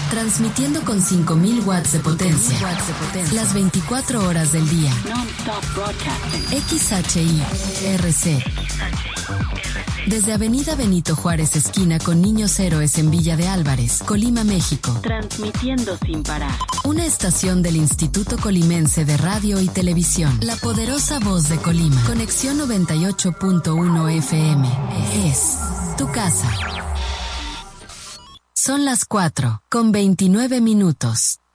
Transmitiendo con 5.000 watts de potencia. Las 24 horas del día. XHI-RC. Desde Avenida Benito Juárez, esquina con Niños Héroes en Villa de Álvarez, Colima, México. Transmitiendo sin parar. Una estación del Instituto Colimense de Radio y Televisión. La poderosa voz de Colima. Conexión 98.1 FM. Es tu casa. Son las 4:29.